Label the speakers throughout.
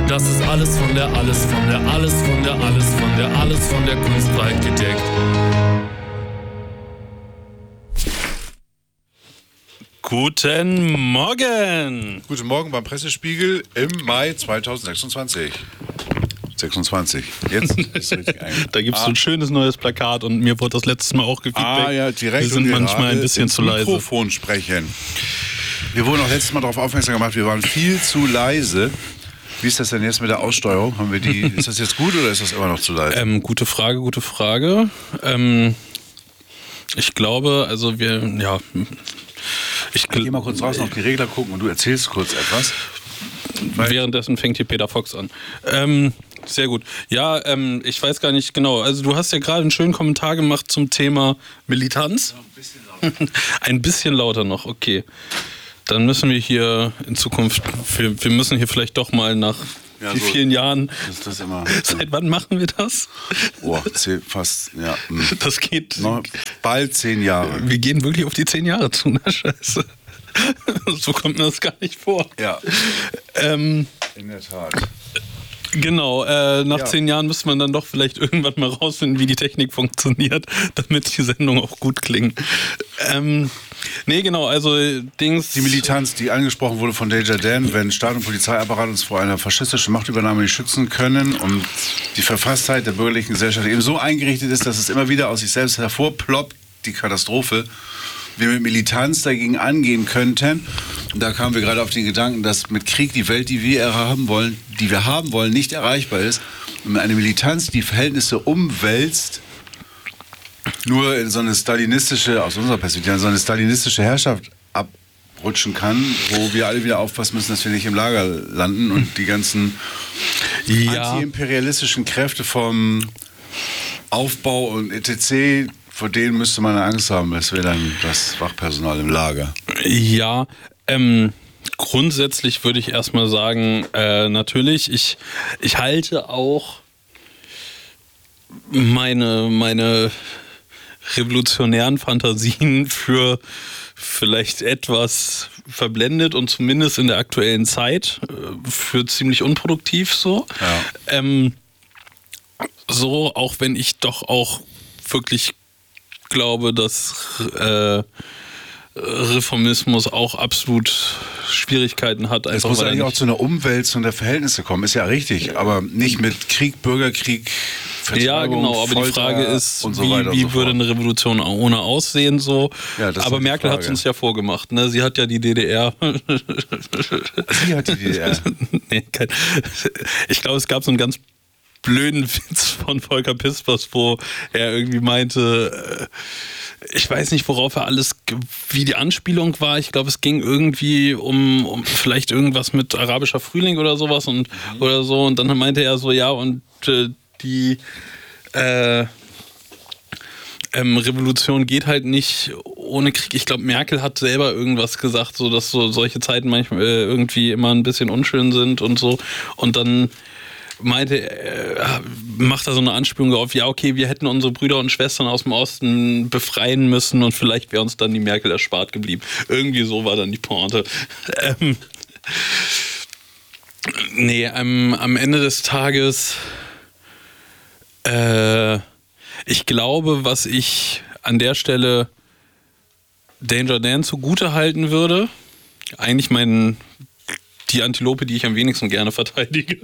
Speaker 1: Das ist alles von der Kunstfreiheit gedeckt. Guten Morgen!
Speaker 2: Guten Morgen beim Pressespiegel im Mai 2026. 26. Jetzt ist richtig ein.
Speaker 1: Da gibt es so ein schönes neues Plakat und mir wurde das letztes Mal auch gefeedbackt.
Speaker 2: Ja, direkt.
Speaker 1: Wir sind manchmal ein bisschen zu leise.
Speaker 2: Mikrofon sprechen. Wir wurden auch letztes Mal darauf aufmerksam gemacht, wir waren viel zu leise. Wie ist das denn jetzt mit der Aussteuerung? Ist das jetzt gut oder ist das immer noch zu leise?
Speaker 1: Gute Frage. Ich glaube, also
Speaker 2: Ich gehe mal kurz draußen auf die Regler gucken und du erzählst kurz etwas.
Speaker 1: Währenddessen fängt hier Peter Fox an. Sehr gut. Ja, ich weiß gar nicht genau. Also du hast ja gerade einen schönen Kommentar gemacht zum Thema Militanz.
Speaker 2: Ja, ein bisschen lauter.
Speaker 1: Ein bisschen lauter noch, okay. Dann müssen wir hier in Zukunft, wir müssen hier vielleicht doch mal nach wie vielen Jahren.
Speaker 2: Ist das immer.
Speaker 1: Seit wann machen wir das?
Speaker 2: Oh, fast, ja.
Speaker 1: Das geht.
Speaker 2: Noch bald 10 Jahre.
Speaker 1: Wir gehen wirklich auf die 10 Jahre zu, ne? Scheiße. So kommt mir das gar nicht vor.
Speaker 2: Ja. In der Tat.
Speaker 1: Genau, nach 10 Jahren müsste man dann doch vielleicht irgendwann mal rausfinden, wie die Technik funktioniert, damit die Sendung auch gut klingt. Nee, genau, also
Speaker 2: Die Militanz, die angesprochen wurde von Danger Dan, wenn Staat und Polizeiapparat uns vor einer faschistischen Machtübernahme nicht schützen können und die Verfasstheit der bürgerlichen Gesellschaft eben so eingerichtet ist, dass es immer wieder aus sich selbst hervorploppt, die Katastrophe, wir mit Militanz dagegen angehen könnten. Und da kamen wir gerade auf den Gedanken, dass mit Krieg die Welt, die wir haben wollen, nicht erreichbar ist. Und eine Militanz, die Verhältnisse umwälzt, nur in so eine stalinistische, aus unserer Perspektive, in so eine stalinistische Herrschaft abrutschen kann, wo wir alle wieder aufpassen müssen, dass wir nicht im Lager landen und die ganzen antiimperialistischen Kräfte vom Aufbau und etc., vor denen müsste man Angst haben, es wäre dann das Wachpersonal im Lager.
Speaker 1: Ja, grundsätzlich würde ich erstmal sagen, natürlich, ich halte auch meine revolutionären Fantasien für vielleicht etwas verblendet und zumindest in der aktuellen Zeit für ziemlich unproduktiv so. Ja. So, auch wenn ich doch auch wirklich glaube, dass Reformismus auch absolut Schwierigkeiten hat.
Speaker 2: Es muss eigentlich auch zu einer Umwälzung der Verhältnisse kommen, ist ja richtig, aber nicht mit Krieg, Bürgerkrieg, Vertreibung,
Speaker 1: ja, genau, aber
Speaker 2: Folter,
Speaker 1: die Frage ist,
Speaker 2: und so
Speaker 1: wie würde eine Revolution ohne aussehen so? Ja, aber Merkel hat es uns ja vorgemacht, ne? Sie hat ja die DDR.
Speaker 2: Sie hat die DDR?
Speaker 1: Nee, ich glaube, es gab so einen ganz blöden Witz von Volker Pispers, wo er irgendwie meinte, ich weiß nicht, wie die Anspielung war. Ich glaube, es ging irgendwie um vielleicht irgendwas mit arabischer Frühling oder sowas oder so. Und dann meinte er so, ja, und die Revolution geht halt nicht ohne Krieg. Ich glaube, Merkel hat selber irgendwas gesagt, so dass solche Zeiten manchmal irgendwie immer ein bisschen unschön sind und so. Und dann macht da so eine Anspielung auf, ja, okay, wir hätten unsere Brüder und Schwestern aus dem Osten befreien müssen und vielleicht wäre uns dann die Merkel erspart geblieben. Irgendwie so war dann die Pointe. Am Ende des Tages ich glaube, was ich an der Stelle Danger Dan zugute halten würde, eigentlich die Antilope, die ich am wenigsten gerne verteidige.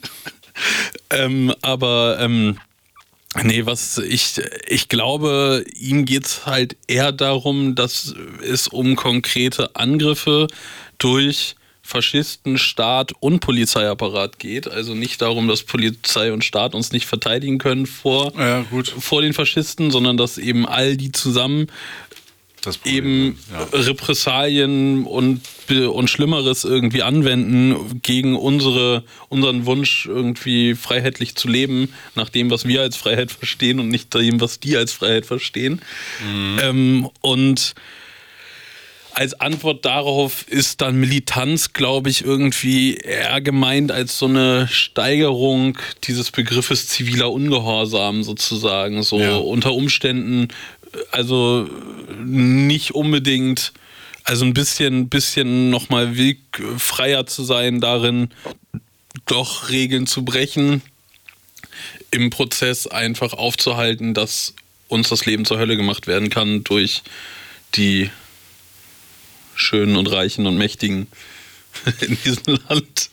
Speaker 1: Ich glaube, ihm geht es halt eher darum, dass es um konkrete Angriffe durch Faschisten, Staat und Polizeiapparat geht. Also nicht darum, dass Polizei und Staat uns nicht verteidigen können vor den Faschisten, sondern dass eben all die zusammen eben Repressalien und Schlimmeres irgendwie anwenden gegen unseren Wunsch, irgendwie freiheitlich zu leben, nach dem, was wir als Freiheit verstehen und nicht dem, was die als Freiheit verstehen. Und als Antwort darauf ist dann Militanz, glaube ich, irgendwie eher gemeint als so eine Steigerung dieses Begriffes ziviler Ungehorsam sozusagen. So unter Umständen, also nicht unbedingt, also ein bisschen nochmal freier zu sein darin, doch Regeln zu brechen, im Prozess einfach aufzuhalten, dass uns das Leben zur Hölle gemacht werden kann durch die Schönen und Reichen und Mächtigen in diesem Land.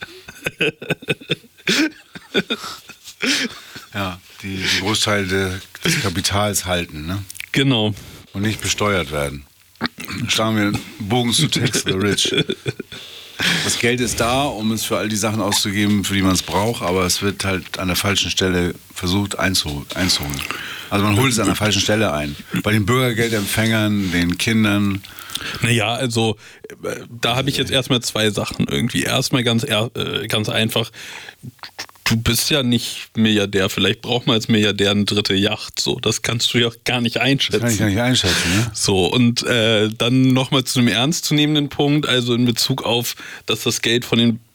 Speaker 2: Ja, die Großteil des Kapitals halten, ne?
Speaker 1: Genau.
Speaker 2: Und nicht besteuert werden. Schlagen wir einen Bogen zu Tax the Rich. Das Geld ist da, um es für all die Sachen auszugeben, für die man es braucht, aber es wird halt an der falschen Stelle versucht einzuholen. Also man holt es an der falschen Stelle ein. Bei den Bürgergeldempfängern, den Kindern.
Speaker 1: Naja, also da habe ich jetzt erstmal zwei Sachen irgendwie. Erstmal ganz einfach, du bist ja nicht Milliardär, vielleicht braucht man als Milliardär eine dritte Yacht. So, das kannst du ja gar nicht einschätzen.
Speaker 2: Das kann ich gar nicht einschätzen, ne?
Speaker 1: So, und dann nochmal zu einem ernstzunehmenden Punkt, also in Bezug auf, dass das Geld von den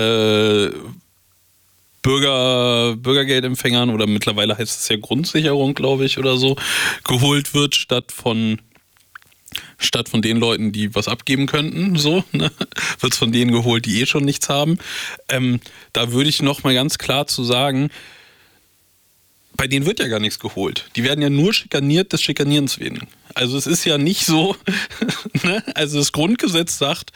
Speaker 1: Bürgergeldempfängern oder mittlerweile heißt es ja Grundsicherung, glaube ich, oder so, geholt wird, statt von den Leuten, die was abgeben könnten, so, ne? Wird es von denen geholt, die schon nichts haben. Da würde ich noch mal ganz klar zu sagen, bei denen wird ja gar nichts geholt. Die werden ja nur schikaniert des Schikanierens wegen. Also es ist ja nicht so, ne? Also das Grundgesetz sagt,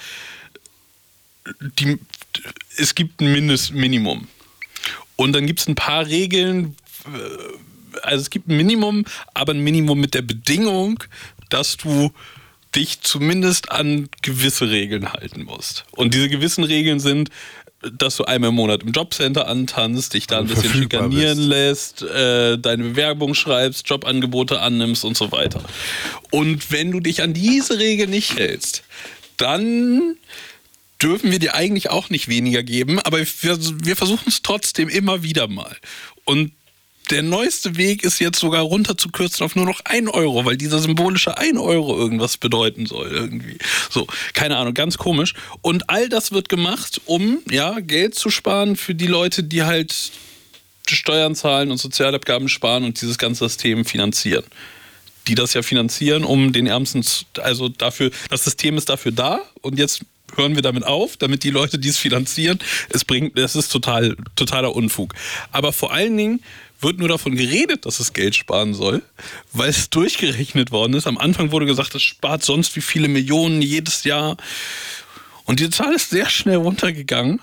Speaker 1: es gibt ein Minimum. Und dann gibt es ein paar Regeln, also es gibt ein Minimum, aber ein Minimum mit der Bedingung, dass du dich zumindest an gewisse Regeln halten musst. Und diese gewissen Regeln sind, dass du einmal im Monat im Jobcenter antanzt, dich da ein bisschen schikanieren lässt, deine Bewerbung schreibst, Jobangebote annimmst und so weiter. Und wenn du dich an diese Regeln nicht hältst, dann dürfen wir dir eigentlich auch nicht weniger geben, aber wir versuchen es trotzdem immer wieder mal. Und der neueste Weg ist jetzt sogar runterzukürzen auf nur noch 1 Euro, weil dieser symbolische 1 Euro irgendwas bedeuten soll irgendwie. So, keine Ahnung, ganz komisch. Und all das wird gemacht, um Geld zu sparen für die Leute, die halt Steuern zahlen und Sozialabgaben sparen und dieses ganze System finanzieren. Die das ja finanzieren, um den Ärmsten, also dafür, das System ist dafür da und jetzt hören wir damit auf, damit die Leute, die es finanzieren, es ist totaler Unfug. Aber vor allen Dingen wird nur davon geredet, dass es Geld sparen soll, weil es durchgerechnet worden ist. Am Anfang wurde gesagt, es spart sonst wie viele Millionen jedes Jahr. Und die Zahl ist sehr schnell runtergegangen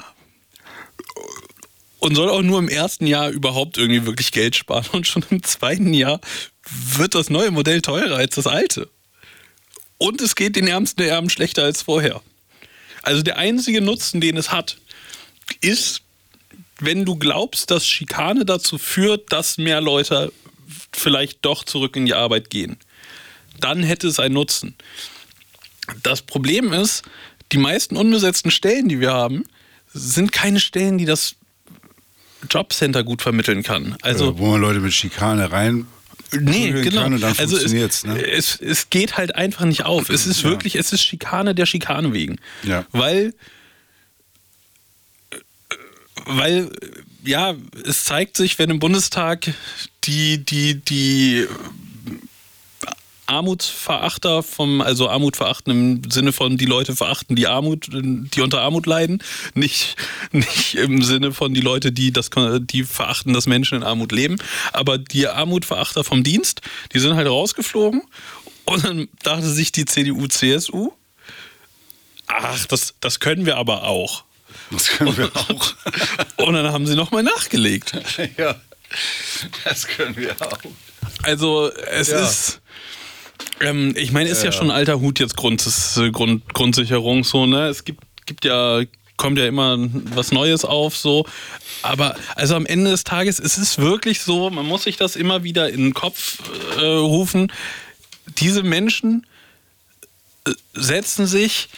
Speaker 1: und soll auch nur im ersten Jahr überhaupt irgendwie wirklich Geld sparen. Und schon im zweiten Jahr wird das neue Modell teurer als das alte. Und es geht den Ärmsten der Erben schlechter als vorher. Also der einzige Nutzen, den es hat, ist, wenn du glaubst, dass Schikane dazu führt, dass mehr Leute vielleicht doch zurück in die Arbeit gehen. Dann hätte es einen Nutzen. Das Problem ist, die meisten unbesetzten Stellen, die wir haben, sind keine Stellen, die das Jobcenter gut vermitteln kann. Also,
Speaker 2: wo man Leute mit Schikane rein
Speaker 1: genau.
Speaker 2: Kann und dann
Speaker 1: also
Speaker 2: funktioniert's, ne?
Speaker 1: es geht halt einfach nicht auf. Es ist wirklich, es ist Schikane der Schikane wegen.
Speaker 2: Ja.
Speaker 1: Weil es zeigt sich, wenn im Bundestag die Armutsverachter also Armut verachten im Sinne von, die Leute verachten die unter Armut leiden, nicht im Sinne von die Leute, die verachten, dass Menschen in Armut leben, aber die Armutverachter vom Dienst, die sind halt rausgeflogen und dann dachte sich die CDU, CSU, ach, das können wir aber auch.
Speaker 2: Das können wir auch.
Speaker 1: Und dann haben sie nochmal nachgelegt.
Speaker 2: Ja, das können wir auch.
Speaker 1: Also es ist, ich meine, ist ja schon ein alter Hut jetzt Grundsicherung so, ne? Es kommt ja immer was Neues auf so, aber also am Ende des Tages ist es wirklich so, man muss sich das immer wieder in den Kopf rufen, diese Menschen setzen sich,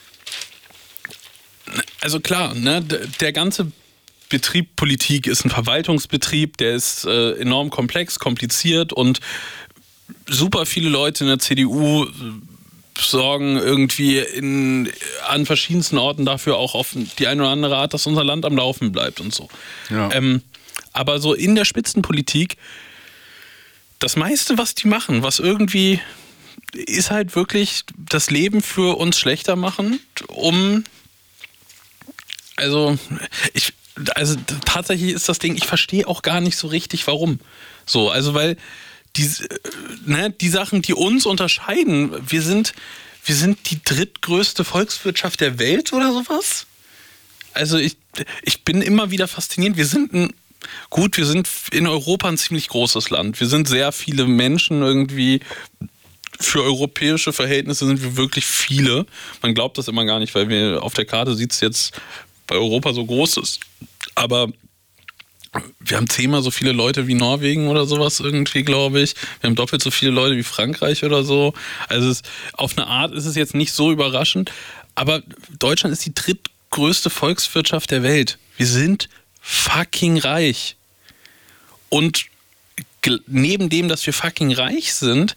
Speaker 1: also klar, ne, der ganze Betrieb Politik ist ein Verwaltungsbetrieb, der ist enorm komplex, kompliziert und super viele Leute in der CDU sorgen irgendwie an verschiedensten Orten dafür auch auf die eine oder andere Art, dass unser Land am Laufen bleibt und so.
Speaker 2: Ja.
Speaker 1: Aber so in der Spitzenpolitik, das meiste, was die machen, was irgendwie ist halt wirklich das Leben für uns schlechter machen, also tatsächlich ist das Ding, ich verstehe auch gar nicht so richtig, warum. So, also weil die Sachen, die uns unterscheiden, wir sind die drittgrößte Volkswirtschaft der Welt oder sowas. Also ich bin immer wieder fasziniert. Wir sind in Europa ein ziemlich großes Land. Wir sind sehr viele Menschen irgendwie. Für europäische Verhältnisse sind wir wirklich viele. Man glaubt das immer gar nicht, weil wir auf der Karte sieht es jetzt bei Europa so groß ist. Aber wir haben 10-mal so viele Leute wie Norwegen oder sowas irgendwie, glaube ich. Wir haben doppelt so viele Leute wie Frankreich oder so. Also auf eine Art ist es jetzt nicht so überraschend. Aber Deutschland ist die drittgrößte Volkswirtschaft der Welt. Wir sind fucking reich. Und neben dem, dass wir fucking reich sind,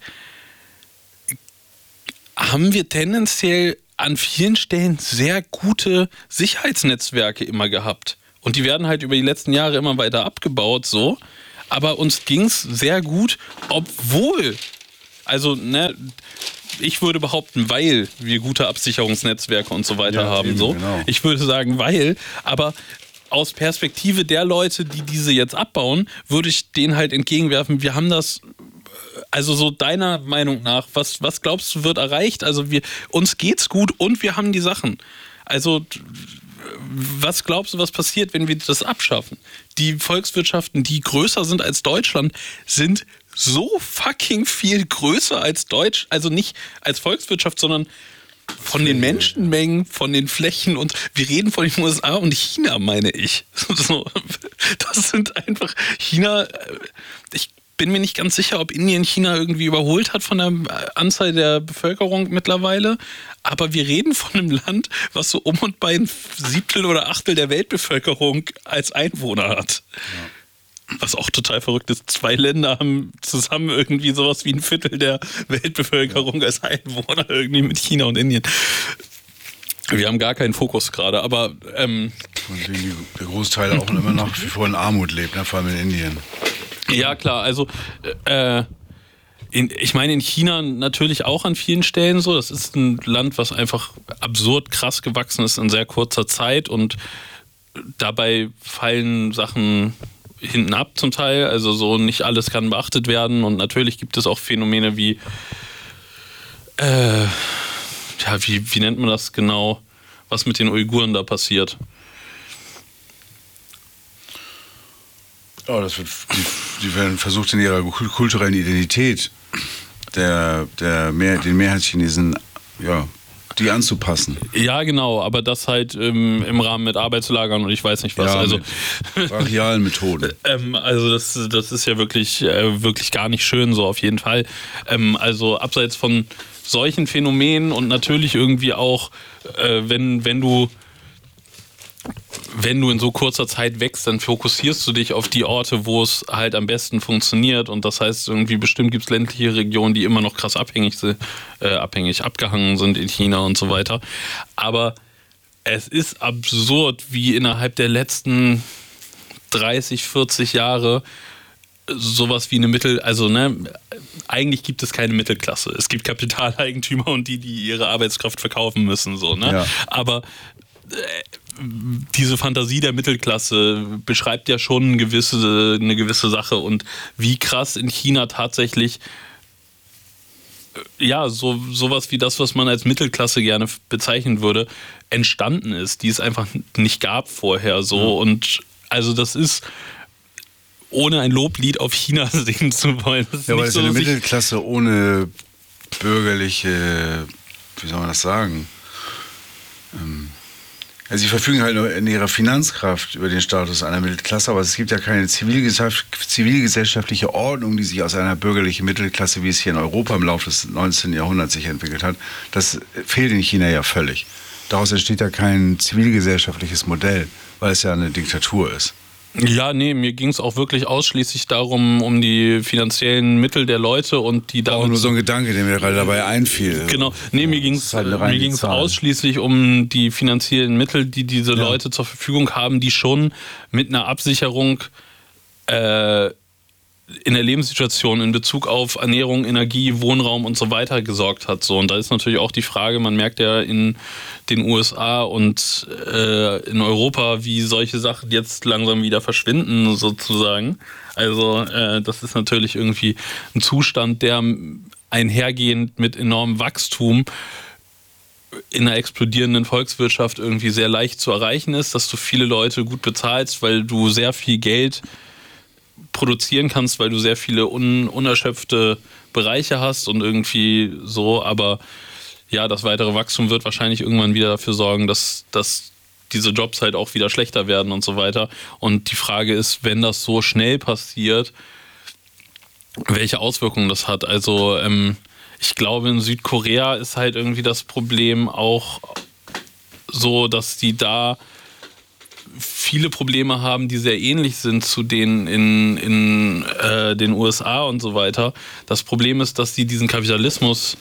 Speaker 1: haben wir tendenziell an vielen Stellen sehr gute Sicherheitsnetzwerke immer gehabt. Und die werden halt über die letzten Jahre immer weiter abgebaut, so. Aber uns ging es sehr gut, obwohl, also, ich würde behaupten, weil wir gute Absicherungsnetzwerke und so weiter haben, eben, so. Genau. Ich würde sagen, aber aus Perspektive der Leute, die diese jetzt abbauen, würde ich denen halt entgegenwerfen, wir haben das. Also so deiner Meinung nach, was glaubst du wird erreicht? Also uns geht's gut und wir haben die Sachen. Also was glaubst du, was passiert, wenn wir das abschaffen? Die Volkswirtschaften, die größer sind als Deutschland, sind so fucking viel größer als Deutsch. Also nicht als Volkswirtschaft, sondern von den Menschenmengen, von den Flächen und wir reden von den USA und China, meine ich. So, das sind einfach China. Ich bin mir nicht ganz sicher, ob Indien China irgendwie überholt hat von der Anzahl der Bevölkerung mittlerweile. Aber wir reden von einem Land, was so um und bei ein Siebtel oder Achtel der Weltbevölkerung als Einwohner hat. Ja. Was auch total verrückt ist. 2 Länder haben zusammen irgendwie sowas wie ein Viertel der Weltbevölkerung als Einwohner, irgendwie mit China und Indien. Wir haben gar keinen Fokus gerade, aber
Speaker 2: und der Großteil auch immer nach wie vor in Armut lebt, vor allem in Indien.
Speaker 1: Ja, klar, also ich meine in China natürlich auch an vielen Stellen so. Das ist ein Land, was einfach absurd krass gewachsen ist in sehr kurzer Zeit und dabei fallen Sachen hinten ab zum Teil. Also so nicht alles kann beachtet werden und natürlich gibt es auch Phänomene wie wie nennt man das genau, was mit den Uiguren da passiert?
Speaker 2: Ja, die werden versucht, in ihrer kulturellen Identität den Mehrheitschinesen, die anzupassen.
Speaker 1: Ja, genau, aber das halt im Rahmen mit Arbeitslagern und ich weiß nicht was.
Speaker 2: Ja,
Speaker 1: also
Speaker 2: mit brachialen Methoden.
Speaker 1: Also das ist ja wirklich gar nicht schön, so auf jeden Fall. Also abseits von solchen Phänomenen und natürlich irgendwie auch, wenn du in so kurzer Zeit wächst, dann fokussierst du dich auf die Orte, wo es halt am besten funktioniert. Und das heißt, irgendwie bestimmt gibt es ländliche Regionen, die immer noch krass abgehangen sind in China und so weiter. Aber es ist absurd, wie innerhalb der letzten 30, 40 Jahre sowas wie eine eigentlich gibt es keine Mittelklasse. Es gibt Kapitaleigentümer und die ihre Arbeitskraft verkaufen müssen, so, ne? Ja. Aber diese Fantasie der Mittelklasse beschreibt ja schon eine gewisse Sache und wie krass in China tatsächlich sowas wie das, was man als Mittelklasse gerne bezeichnen würde, entstanden ist, die es einfach nicht gab vorher so. Und also das ist, ohne ein Loblied auf China singen zu wollen. Das ist
Speaker 2: ja,
Speaker 1: nicht
Speaker 2: weil es
Speaker 1: so,
Speaker 2: eine Mittelklasse ohne bürgerliche, wie soll man das sagen? Also sie verfügen halt nur in ihrer Finanzkraft über den Status einer Mittelklasse, aber es gibt ja keine zivilgesellschaftliche Ordnung, die sich aus einer bürgerlichen Mittelklasse, wie es hier in Europa im Laufe des 19. Jahrhunderts sich entwickelt hat. Das fehlt in China ja völlig. Daraus entsteht ja kein zivilgesellschaftliches Modell, weil es ja eine Diktatur ist.
Speaker 1: Ja, nee, mir ging es auch wirklich ausschließlich darum, um die finanziellen Mittel der Leute und die
Speaker 2: auch nur so ein Gedanke, der mir gerade dabei einfiel.
Speaker 1: Genau, nee, mir ging es ausschließlich um die finanziellen Mittel, die diese Leute zur Verfügung haben, die schon mit einer Absicherung in der Lebenssituation in Bezug auf Ernährung, Energie, Wohnraum und so weiter gesorgt hat. So. Und da ist natürlich auch die Frage, man merkt ja in den USA und in Europa, wie solche Sachen jetzt langsam wieder verschwinden, sozusagen. Also das ist natürlich irgendwie ein Zustand, der einhergehend mit enormem Wachstum in einer explodierenden Volkswirtschaft irgendwie sehr leicht zu erreichen ist, dass du viele Leute gut bezahlst, weil du sehr viel Geld produzieren kannst, weil du sehr viele unerschöpfte Bereiche hast und irgendwie so, aber ja, das weitere Wachstum wird wahrscheinlich irgendwann wieder dafür sorgen, dass diese Jobs halt auch wieder schlechter werden und so weiter. Und die Frage ist, wenn das so schnell passiert, welche Auswirkungen das hat. Also ich glaube, in Südkorea ist halt irgendwie das Problem auch so, dass die da viele Probleme haben, die sehr ähnlich sind zu denen in den USA und so weiter. Das Problem ist, dass die diesen Kapitalismus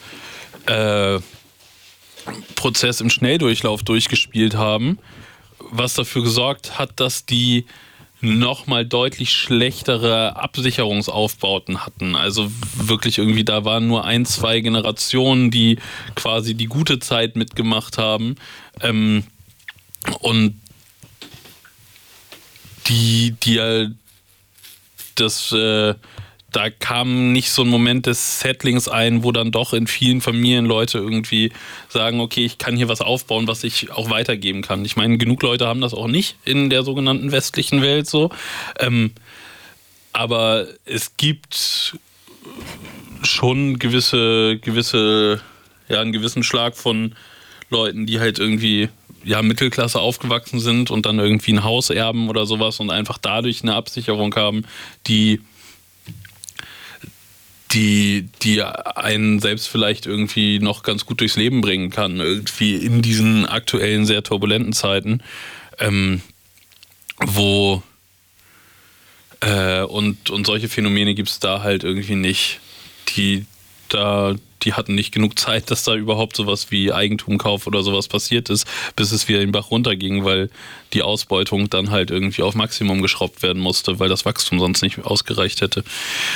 Speaker 1: Prozess im Schnelldurchlauf durchgespielt haben, was dafür gesorgt hat, dass die nochmal deutlich schlechtere Absicherungsaufbauten hatten. Also wirklich irgendwie, da waren nur 1, 2 Generationen, die quasi die gute Zeit mitgemacht haben. Und da kam nicht so ein Moment des Settlings ein, wo dann doch in vielen Familien Leute irgendwie sagen, okay, ich kann hier was aufbauen, was ich auch weitergeben kann. Ich meine, genug Leute haben das auch nicht in der sogenannten westlichen Welt so. Aber es gibt schon einen gewissen Schlag von Leuten, die halt irgendwie Mittelklasse aufgewachsen sind und dann irgendwie ein Haus erben oder sowas und einfach dadurch eine Absicherung haben, die einen selbst vielleicht irgendwie noch ganz gut durchs Leben bringen kann, irgendwie in diesen aktuellen sehr turbulenten Zeiten, und solche Phänomene gibt es da halt irgendwie nicht. Die hatten nicht genug Zeit, dass da überhaupt sowas wie Eigentumkauf oder sowas passiert ist, bis es wieder den Bach runterging, weil die Ausbeutung dann halt irgendwie auf Maximum geschraubt werden musste, weil das Wachstum sonst nicht ausgereicht hätte.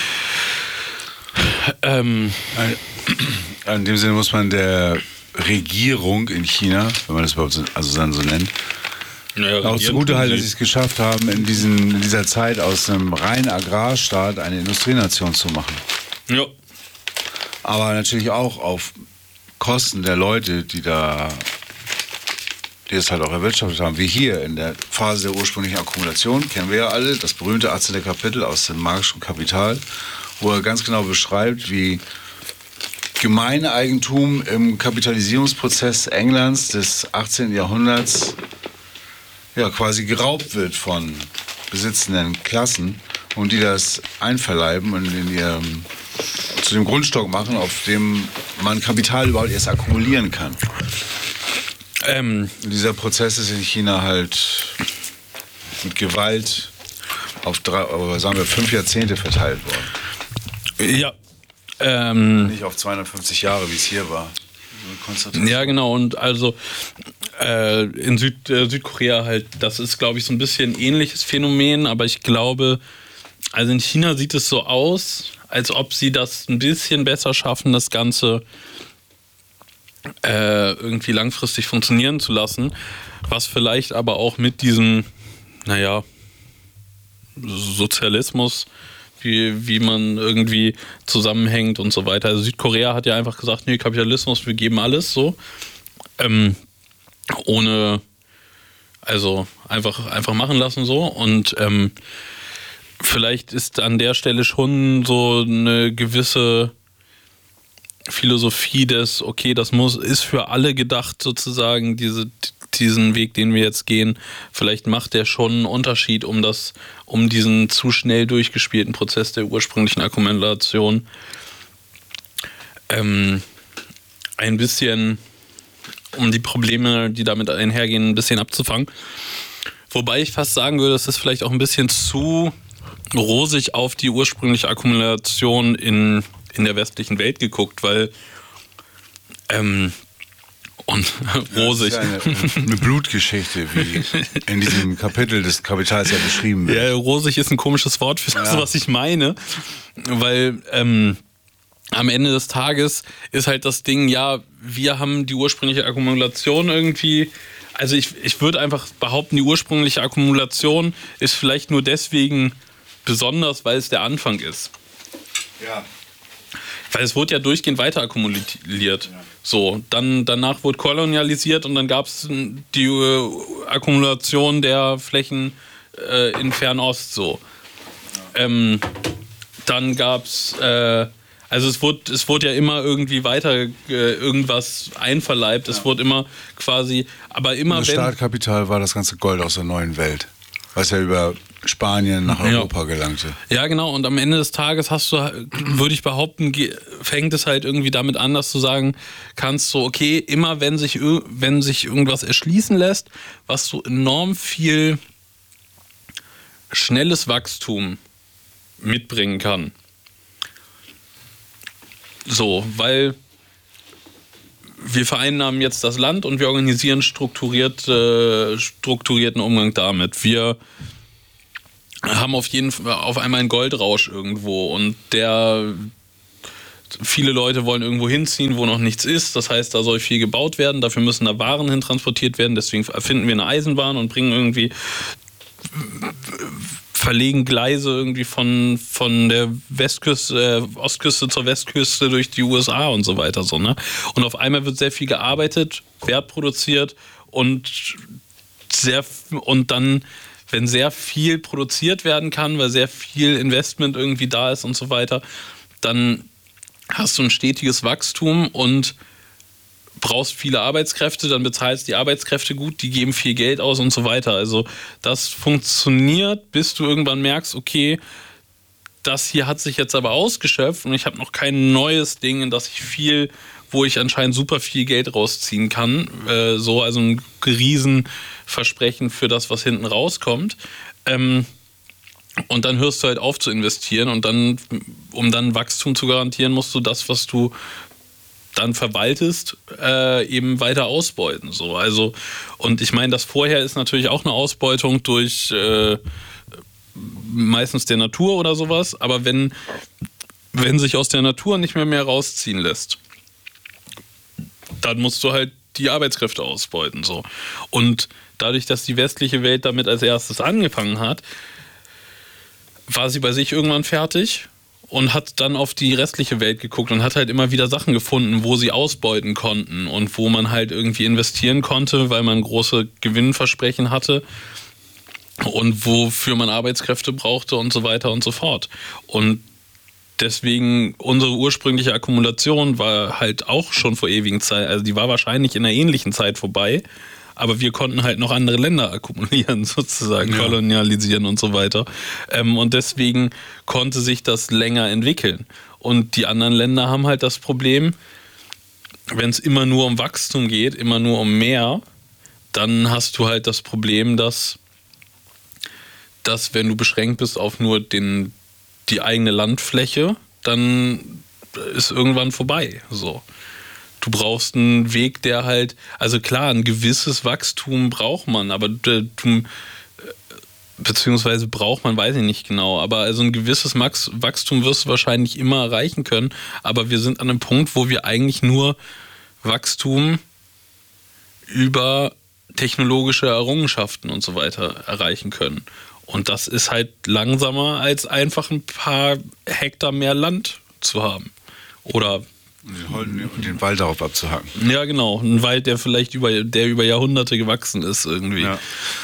Speaker 2: In dem Sinne muss man der Regierung in China, wenn man das überhaupt dann so nennt, auch zugute halten, dass sie es geschafft haben, in dieser Zeit aus einem reinen Agrarstaat eine Industrienation zu machen.
Speaker 1: Ja.
Speaker 2: Aber natürlich auch auf Kosten der Leute, die es halt auch erwirtschaftet haben, wie hier in der Phase der ursprünglichen Akkumulation, kennen wir ja alle, das berühmte 18. Kapitel aus dem Marxischen Kapital, wo er ganz genau beschreibt, wie Gemeineigentum im Kapitalisierungsprozess Englands des 18. Jahrhunderts quasi geraubt wird von besitzenden Klassen und die das einverleiben und zu dem Grundstock machen, auf dem man Kapital überhaupt erst akkumulieren kann. Dieser Prozess ist in China halt mit Gewalt auf 5 Jahrzehnte verteilt worden.
Speaker 1: Ja.
Speaker 2: Nicht auf 250 Jahre, wie es hier war.
Speaker 1: Ja, genau. Und also in Südkorea halt, das ist, glaube ich, so ein bisschen ein ähnliches Phänomen, aber ich glaube, also in China sieht es so aus, als ob sie das ein bisschen besser schaffen, das Ganze irgendwie langfristig funktionieren zu lassen, was vielleicht aber auch mit diesem, Sozialismus, wie man irgendwie zusammenhängt und so weiter. Also Südkorea hat ja einfach gesagt, nee, Kapitalismus, wir geben alles so. Einfach machen lassen so. Und vielleicht ist an der Stelle schon so eine gewisse Philosophie des, okay, ist für alle gedacht sozusagen, diesen Weg, den wir jetzt gehen. Vielleicht macht der schon einen Unterschied, um diesen zu schnell durchgespielten Prozess der ursprünglichen Akkumulation ein bisschen, um die Probleme, die damit einhergehen, ein bisschen abzufangen. Wobei ich fast sagen würde, es ist vielleicht auch ein bisschen zu rosig auf die ursprüngliche Akkumulation in der westlichen Welt geguckt, weil und rosig.
Speaker 2: Das ist ja eine Blutgeschichte, wie in diesem Kapitel des Kapitals ja beschrieben wird.
Speaker 1: Ja, rosig ist ein komisches Wort für das, was ich meine, weil am Ende des Tages ist halt das Ding, ja, wir haben die ursprüngliche Akkumulation irgendwie, also ich würde einfach behaupten, die ursprüngliche Akkumulation ist vielleicht nur deswegen besonders, weil es der Anfang ist.
Speaker 2: Ja.
Speaker 1: Weil es wurde ja durchgehend weiter akkumuliert. Ja. So, danach wurde kolonialisiert und dann gab es die Akkumulation der Flächen in Fernost so. Ja. Dann gab es, also es wurde ja immer irgendwie weiter irgendwas einverleibt. Ja. Es wurde immer quasi, aber immer
Speaker 2: das Startkapital war das ganze Gold aus der neuen Welt, was ja über Spanien nach Europa gelangte.
Speaker 1: Ja, genau. Und am Ende des Tages würde ich behaupten, fängt es halt irgendwie damit an, dass du sagen kannst, so, okay, immer wenn sich irgendwas erschließen lässt, was so enorm viel schnelles Wachstum mitbringen kann. So, weil wir vereinnahmen jetzt das Land und wir organisieren strukturierten Umgang damit. Wir haben auf einmal einen Goldrausch irgendwo und viele Leute wollen irgendwo hinziehen, wo noch nichts ist. Das heißt, da soll viel gebaut werden, dafür müssen da Waren hin transportiert werden, deswegen erfinden wir eine Eisenbahn und verlegen Gleise irgendwie von der Ostküste zur Westküste durch die USA und so weiter. So, ne? Und auf einmal wird sehr viel gearbeitet, Wert produziert und dann, wenn sehr viel produziert werden kann, weil sehr viel Investment irgendwie da ist und so weiter, dann hast du ein stetiges Wachstum und brauchst viele Arbeitskräfte, dann bezahlst die Arbeitskräfte gut, die geben viel Geld aus und so weiter. Also das funktioniert, bis du irgendwann merkst, okay, das hier hat sich jetzt aber ausgeschöpft und ich habe noch kein neues Ding, in das wo ich anscheinend super viel Geld rausziehen kann. Also ein Riesenversprechen für das, was hinten rauskommt. Und dann hörst du halt auf zu investieren und dann, um dann Wachstum zu garantieren, musst du das, was du dann verwaltest, eben weiter ausbeuten. So. Also, und ich meine, das vorher ist natürlich auch eine Ausbeutung durch meistens der Natur oder sowas, aber wenn sich aus der Natur nicht mehr rausziehen lässt, dann musst du halt die Arbeitskräfte ausbeuten. So. Und dadurch, dass die westliche Welt damit als erstes angefangen hat, war sie bei sich irgendwann fertig und hat dann auf die restliche Welt geguckt und hat halt immer wieder Sachen gefunden, wo sie ausbeuten konnten und wo man halt irgendwie investieren konnte, weil man große Gewinnversprechen hatte und wofür man Arbeitskräfte brauchte und so weiter und so fort. Und deswegen, unsere ursprüngliche Akkumulation war halt auch schon vor ewigen Zeit, also die war wahrscheinlich in einer ähnlichen Zeit vorbei, aber wir konnten halt noch andere Länder akkumulieren, sozusagen, kolonialisieren und so weiter. Und deswegen konnte sich das länger entwickeln. Und die anderen Länder haben halt das Problem, wenn es immer nur um Wachstum geht, immer nur um mehr, dann hast du halt das Problem, dass wenn du beschränkt bist auf nur die eigene Landfläche, dann ist irgendwann vorbei. So. Du brauchst einen Weg, der halt, also klar, ein gewisses Wachstum braucht man, aber beziehungsweise braucht man, weiß ich nicht genau, aber also ein gewisses Wachstum wirst du wahrscheinlich immer erreichen können, aber wir sind an einem Punkt, wo wir eigentlich nur Wachstum über technologische Errungenschaften und so weiter erreichen können. Und das ist halt langsamer, als einfach ein paar Hektar mehr Land zu haben. Oder
Speaker 2: und den Wald darauf abzuhacken.
Speaker 1: Ja, genau. Ein Wald, der vielleicht über Jahrhunderte gewachsen ist irgendwie. Ja.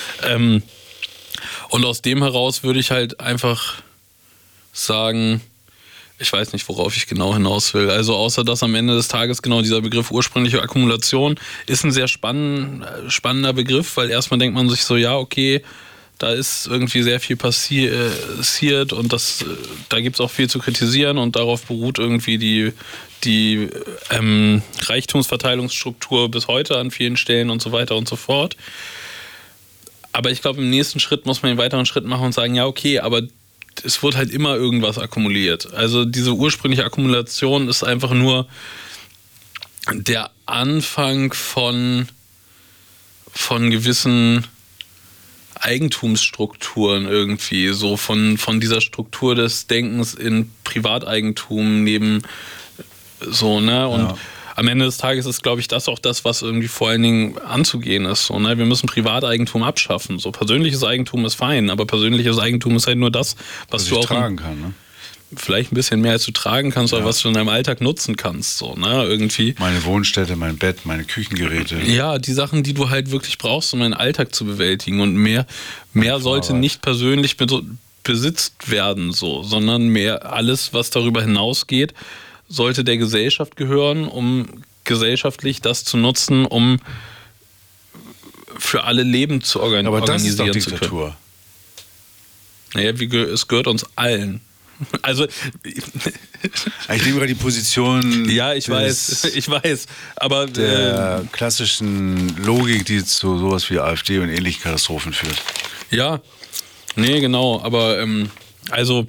Speaker 1: Und aus dem heraus würde ich halt einfach sagen, ich weiß nicht, worauf ich genau hinaus will. Also außer, dass am Ende des Tages genau dieser Begriff ursprüngliche Akkumulation ist ein sehr spannender Begriff, weil erstmal denkt man sich so, ja, okay, da ist irgendwie sehr viel passiert und da gibt es auch viel zu kritisieren und darauf beruht irgendwie die Reichtumsverteilungsstruktur bis heute an vielen Stellen und so weiter und so fort. Aber ich glaube, im nächsten Schritt muss man einen weiteren Schritt machen und sagen, ja, okay, aber es wird halt immer irgendwas akkumuliert. Also diese ursprüngliche Akkumulation ist einfach nur der Anfang von gewissen Eigentumsstrukturen irgendwie, so von dieser Struktur des Denkens in Privateigentum neben so, ne? Und am Ende des Tages ist, glaube ich, das auch das, was irgendwie vor allen Dingen anzugehen ist. So, ne? Wir müssen Privateigentum abschaffen. So, persönliches Eigentum ist fein, aber persönliches Eigentum ist halt nur das, was du auch
Speaker 2: tragen kann, ne?
Speaker 1: Vielleicht ein bisschen mehr als du tragen kannst, aber was du in deinem Alltag nutzen kannst. So, ne? Irgendwie.
Speaker 2: Meine Wohnstätte, mein Bett, meine Küchengeräte.
Speaker 1: Ja, die Sachen, die du halt wirklich brauchst, um deinen Alltag zu bewältigen. Und mehr sollte nicht persönlich besitzt werden, so, sondern mehr alles, was darüber hinausgeht, sollte der Gesellschaft gehören, um gesellschaftlich das zu nutzen, um für alle Leben zu organisieren
Speaker 2: Aber das ist doch
Speaker 1: zu
Speaker 2: Diktatur.
Speaker 1: können. Naja, es gehört uns allen. Also
Speaker 2: ich nehme gerade die Position
Speaker 1: ich weiß, aber
Speaker 2: der klassischen Logik, die zu sowas wie AfD und ähnlichen Katastrophen führt.
Speaker 1: Ja, nee, genau, aber also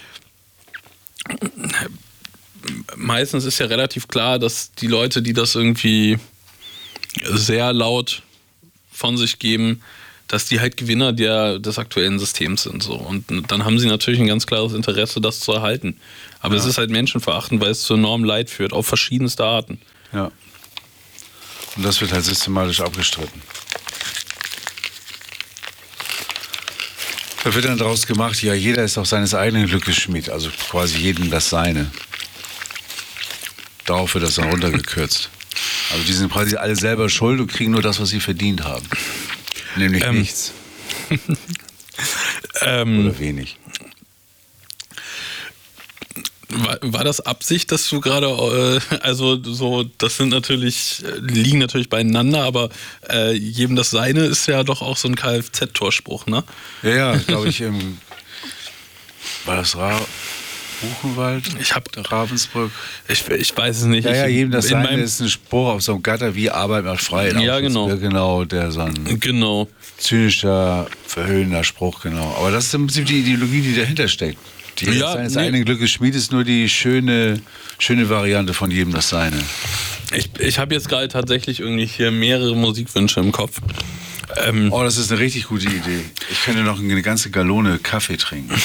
Speaker 1: meistens ist ja relativ klar, dass die Leute, die das irgendwie sehr laut von sich geben, dass die halt Gewinner des aktuellen Systems sind. So. Und dann haben sie natürlich ein ganz klares Interesse, das zu erhalten. Aber es ist halt menschenverachtend, weil es zu enormem Leid führt, auf verschiedenste Arten.
Speaker 2: Ja. Und das wird halt systematisch abgestritten. Da wird dann daraus gemacht, ja, jeder ist auch seines eigenen Glückes Schmied, also quasi jedem das Seine. Darauf wird das dann runtergekürzt. Also die sind quasi alle selber schuld und kriegen nur das, was sie verdient haben. Nämlich nichts. Oder wenig.
Speaker 1: War das Absicht, dass du gerade, das liegen natürlich beieinander, aber jedem das Seine ist ja doch auch so ein Kfz-Torspruch, ne?
Speaker 2: Ja, glaube ich, war das Buchenwald? Ravensbrück?
Speaker 1: Ich weiß es nicht.
Speaker 2: Ja, jedem das Seine ist ein Spruch auf so einem Gatter wie Arbeit macht frei.
Speaker 1: Ja, genau.
Speaker 2: Genau, so ein zynischer, verhöhnender Spruch, genau. Aber das ist im Prinzip die Ideologie, die dahinter steckt. Seines eigenen Glückes Schmied ist nur die schöne Variante von jedem das Seine.
Speaker 1: Ich habe jetzt gerade tatsächlich irgendwie hier mehrere Musikwünsche im Kopf.
Speaker 2: Das ist eine richtig gute Idee. Ich könnte noch eine ganze Gallone Kaffee trinken.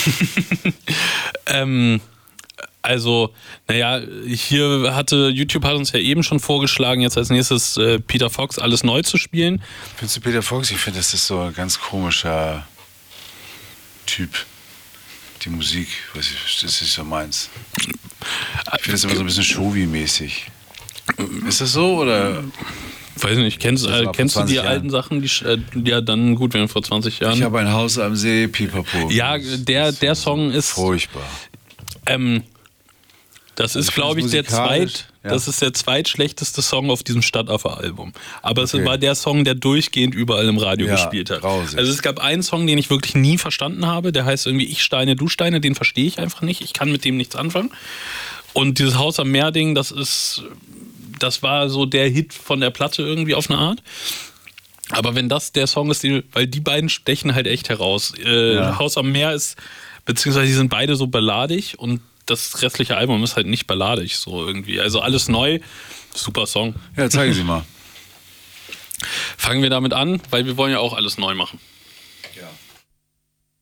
Speaker 2: YouTube hat uns ja eben schon vorgeschlagen, jetzt als nächstes Peter Fox Alles neu zu spielen. Findest du Peter Fox? Ich finde, das ist so ein ganz komischer Typ. Die Musik, das ist nicht so meins. Ich finde das immer so ein bisschen Showy-mäßig. Ist das so, oder?
Speaker 1: Weiß nicht, kennst du die alten Sachen, die ja dann gut wären vor 20 Jahren?
Speaker 2: Ich habe ein Haus am See, Pipapo.
Speaker 1: Ja, der Song ist
Speaker 2: furchtbar.
Speaker 1: Das ist, glaube ich, das ist der zweitschlechteste Song auf diesem Stadtaffe-Album. Aber es war der Song, der durchgehend überall im Radio gespielt hat.
Speaker 2: Grausig.
Speaker 1: Also es gab einen Song, den ich wirklich nie verstanden habe, der heißt irgendwie Ich Steine, du Steine, den verstehe ich einfach nicht. Ich kann mit dem nichts anfangen. Und dieses Haus am Meer-Ding, das war so der Hit von der Platte irgendwie auf eine Art. Aber wenn das der Song ist, weil die beiden stechen halt echt heraus. Haus am Meer ist, beziehungsweise die sind beide so balladig und das restliche Album ist halt nicht balladig so irgendwie. Also alles neu, super Song.
Speaker 2: Ja, zeigen Sie mal.
Speaker 1: Fangen wir damit an, weil wir wollen ja auch alles neu machen.
Speaker 2: Ja.